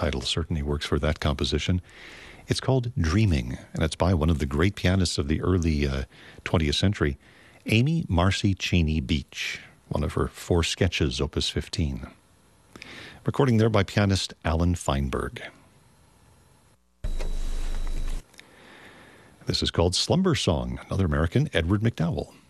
title certainly works for that composition. It's called Dreaming, and it's by one of the great pianists of the early 20th century, Amy Marcy Cheney Beach, one of her 4 sketches, Opus 15. Recording there by pianist Alan Feinberg. This is called Slumber Song, another American, Edward McDowell.